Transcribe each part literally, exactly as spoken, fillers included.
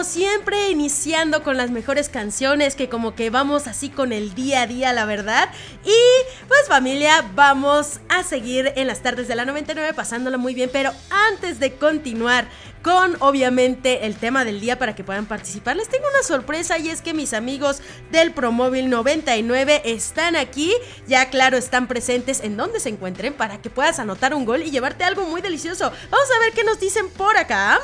siempre, iniciando con las mejores canciones, que como que vamos así con el día a día, la verdad. Y pues familia, vamos a seguir en las tardes de la noventa y nueve pasándola muy bien, pero antes de continuar con obviamente el tema del día para que puedan participar, les tengo una sorpresa, y es que mis amigos del Promóvil noventa y nueve están aquí, ya claro, están presentes en donde se encuentren para que puedas anotar un gol y llevarte algo muy delicioso. Vamos a ver qué nos dicen por acá.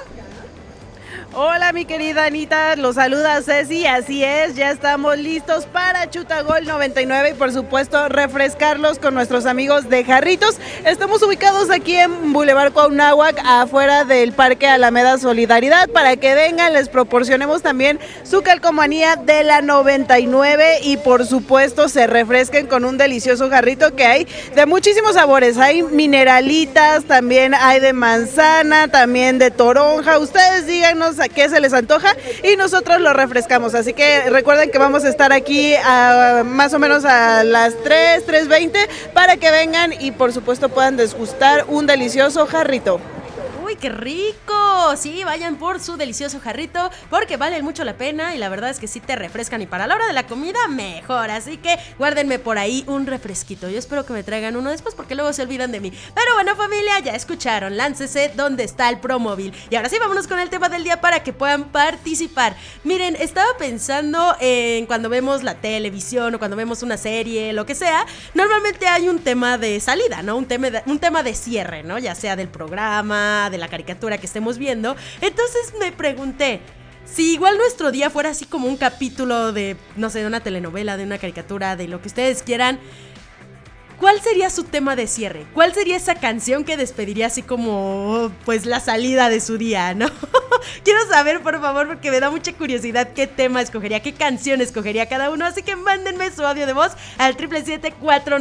Hola mi querida Anita, los saluda Ceci, así es, ya estamos listos para Chutagol noventa y nueve y por supuesto refrescarlos con nuestros amigos de Jarritos. Estamos ubicados aquí en Boulevard Cuauhnáhuac, afuera del Parque Alameda Solidaridad, para que vengan, les proporcionemos también su calcomanía de la noventa y nueve y por supuesto se refresquen con un delicioso jarrito que hay de muchísimos sabores. Hay mineralitas, también hay de manzana, también de toronja, ustedes díganos a qué se les antoja y nosotros lo refrescamos, así que recuerden que vamos a estar aquí a, más o menos a las tres, tres veinte para que vengan y por supuesto puedan degustar un delicioso jarrito. ¡Uy, qué rico! Sí, vayan por su delicioso jarrito porque valen mucho la pena y la verdad es que sí te refrescan y para la hora de la comida mejor, así que guárdenme por ahí un refresquito. Yo espero que me traigan uno después porque luego se olvidan de mí. Pero bueno familia, ya escucharon, láncese donde está el Promóvil. Y ahora sí, vámonos con el tema del día para que puedan participar. Miren, estaba pensando en cuando vemos la televisión o cuando vemos una serie, lo que sea, normalmente hay un tema de salida, ¿no? Un tema de, un tema de cierre, ¿no? Ya sea del programa, de la caricatura que estemos viendo. Entonces me pregunté, si igual nuestro día fuera así como un capítulo de, no sé, de una telenovela, de una caricatura, de lo que ustedes quieran, ¿cuál sería su tema de cierre? ¿Cuál sería esa canción que despediría así como, pues, la salida de su día, ¿no? Quiero saber, por favor, porque me da mucha curiosidad qué tema escogería, qué canción escogería cada uno, así que mándenme su audio de voz al triple siete cuatro